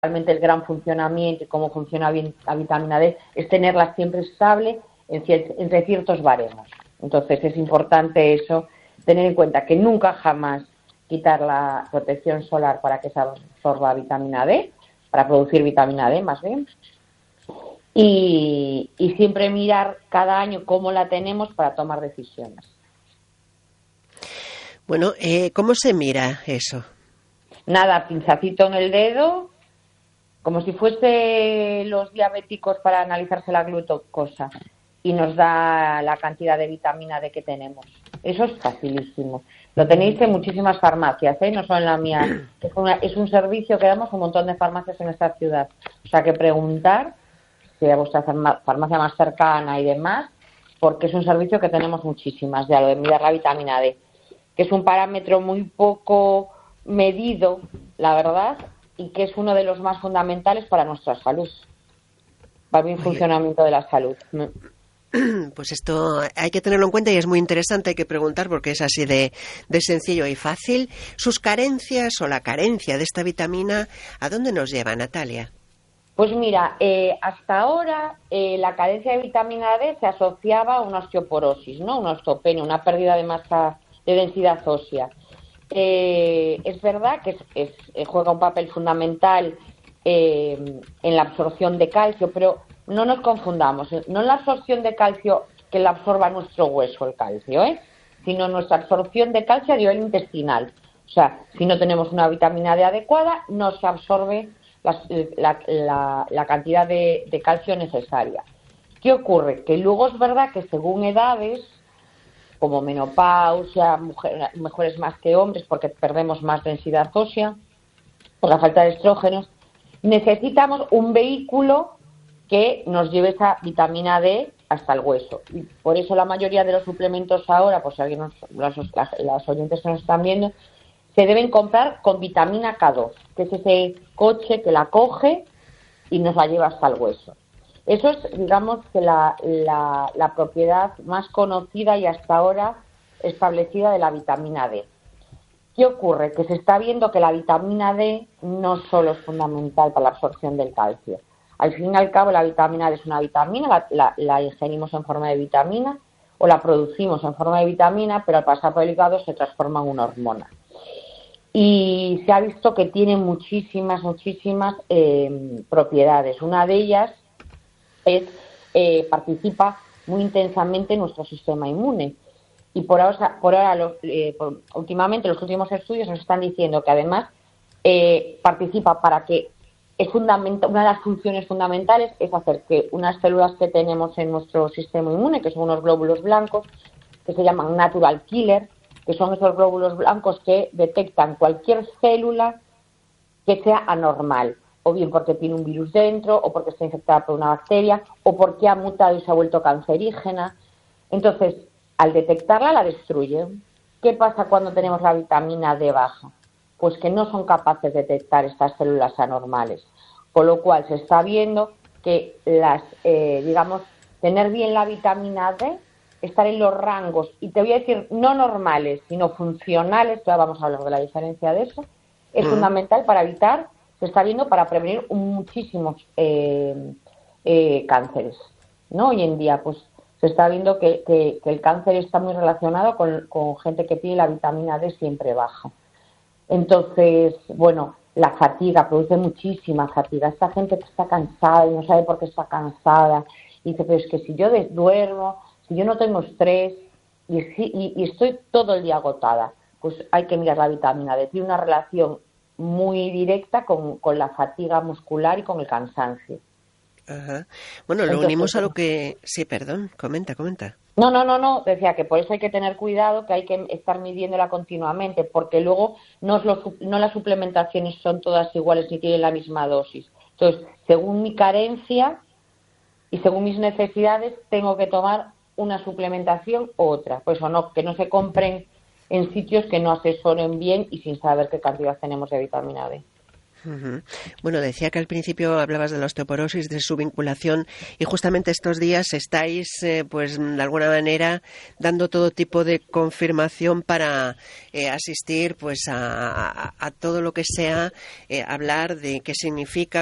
realmente el gran funcionamiento y cómo funciona bien la vitamina D es tenerla siempre estable entre ciertos baremos. Entonces es importante eso, tener en cuenta que nunca jamás quitar la protección solar para que se absorba vitamina D, para producir vitamina D más bien, y siempre mirar cada año cómo la tenemos para tomar decisiones. Bueno, ¿cómo se mira eso? Nada, pinzacito en el dedo, como si fuese los diabéticos para analizarse la glucosa, y nos da la cantidad de vitamina D que tenemos. Eso es facilísimo. Lo tenéis en muchísimas farmacias, no solo en la mía. Es un servicio que damos un montón de farmacias en esta ciudad. O sea, que preguntar si a vuestra farmacia más cercana y demás, porque es un servicio que tenemos muchísimas, ya lo de mirar la vitamina D, que es un parámetro muy poco medido, la verdad, y que es uno de los más fundamentales para nuestra salud, para el funcionamiento de la salud. Pues esto hay que tenerlo en cuenta y es muy interesante, hay que preguntar porque es así de sencillo y fácil. ¿Sus carencias o la carencia de esta vitamina, a dónde nos lleva, Natalia? Pues mira, hasta ahora la carencia de vitamina D se asociaba a una osteoporosis, ¿no? Una osteopenia, una pérdida de masa, de densidad ósea. Es verdad que juega un papel fundamental en la absorción de calcio, pero no nos confundamos, no la absorción de calcio que la absorba nuestro hueso, el calcio, sino nuestra absorción de calcio a nivel intestinal. O sea, si no tenemos una vitamina D adecuada, no se absorbe la cantidad de calcio necesaria. ¿Qué ocurre? Que luego es verdad que según edades, como menopausia, mujeres más que hombres porque perdemos más densidad ósea por la falta de estrógenos, necesitamos un vehículo que nos lleve esa vitamina D hasta el hueso. Y por eso la mayoría de los suplementos ahora, pues si alguien las oyentes que nos están viendo, se deben comprar con vitamina K2, que es ese coche que la coge y nos la lleva hasta el hueso. Eso es, digamos, que la propiedad más conocida y hasta ahora establecida de la vitamina D. ¿Qué ocurre? Que se está viendo que la vitamina D no solo es fundamental para la absorción del calcio. Al fin y al cabo, la vitamina D es una vitamina, la ingerimos en forma de vitamina o la producimos en forma de vitamina, pero al pasar por el hígado se transforma en una hormona. Y se ha visto que tiene muchísimas propiedades. Una de ellas es participa muy intensamente en nuestro sistema inmune. Y por ahora últimamente los últimos estudios nos están diciendo que además participa para que es fundamental, una de las funciones fundamentales es hacer que unas células que tenemos en nuestro sistema inmune, que son unos glóbulos blancos, que se llaman natural killer, que son esos glóbulos blancos que detectan cualquier célula que sea anormal, o bien porque tiene un virus dentro, o porque está infectada por una bacteria, o porque ha mutado y se ha vuelto cancerígena. Entonces, al detectarla, la destruye. ¿Qué pasa cuando tenemos la vitamina D baja? Pues que no son capaces de detectar estas células anormales. Con lo cual, se está viendo que tener bien la vitamina D, estar en los rangos, y te voy a decir, no normales, sino funcionales, ya vamos a hablar de la diferencia de eso, es fundamental para evitar, se está viendo, para prevenir muchísimos cánceres, ¿no? Hoy en día, pues, se está viendo que el cáncer está muy relacionado con gente que tiene la vitamina D siempre baja. Entonces, bueno, la fatiga, produce muchísima fatiga. Esta gente que está cansada y no sabe por qué está cansada, y dice, pero es que si yo duermo, si yo no tengo estrés y estoy todo el día agotada, pues hay que mirar la vitamina D. Tiene una relación muy directa con la fatiga muscular y con el cansancio. Ajá. Bueno, lo unimos a lo que... Sí, perdón, comenta. No, decía que por eso hay que tener cuidado, que hay que estar midiéndola continuamente, porque luego no las suplementaciones son todas iguales ni tienen la misma dosis. Entonces, según mi carencia y según mis necesidades, tengo que tomar una suplementación u otra. Por eso que no se compren en sitios que no asesoren bien y sin saber qué cantidad tenemos de vitamina D. Ujú. Bueno, decía que al principio hablabas de la osteoporosis, de su vinculación, y justamente estos días estáis, pues de alguna manera, dando todo tipo de confirmación para asistir, pues a todo lo que sea, hablar de qué significa,